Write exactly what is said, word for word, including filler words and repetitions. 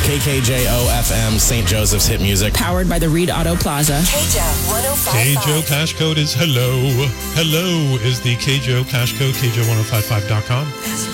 K K J O F M, Saint Joseph's Hit Music. Powered by the Reed Auto Plaza. K J O one oh five K point five. J O cash code is hello. Hello is the K J O cash code, K J O ten fifty-five dot com.